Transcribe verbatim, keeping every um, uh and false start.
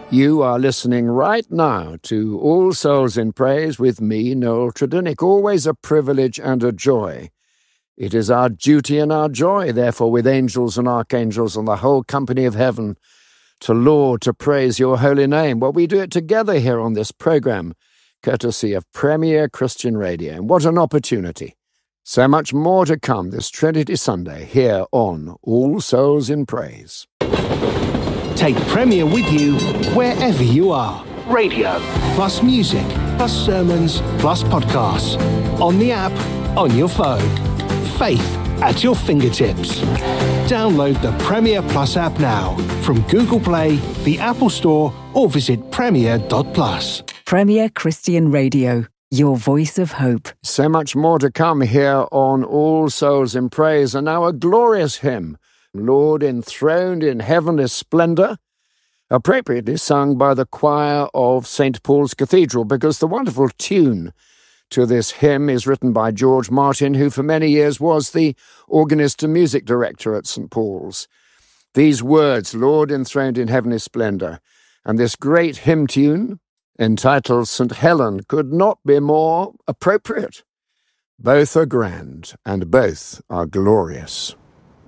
You are listening right now to All Souls in Praise with me, Noel Tredinnick. Always a privilege and a joy. It is our duty and our joy, therefore, with angels and archangels and the whole company of heaven, to laud, to praise your holy name. Well, we do it together here on this program, courtesy of Premier Christian Radio. And what an opportunity. So much more to come this Trinity Sunday here on All Souls in Praise. Take Premier with you wherever you are. Radio, plus music, plus sermons, plus podcasts. On the app, on your phone. Faith at your fingertips. Download the Premier Plus app now from Google Play, the Apple Store, or visit premier dot plus. Premier Christian Radio, your voice of hope. So much more to come here on All Souls in Praise, and now a glorious hymn, Lord enthroned in heavenly splendour, appropriately sung by the choir of Saint Paul's Cathedral, because the wonderful tune to this hymn is written by George Martin, who for many years was the organist and music director at Saint Paul's. These words, Lord enthroned in heavenly splendour, and this great hymn tune, entitled Saint Helen, could not be more appropriate. Both are grand, and both are glorious.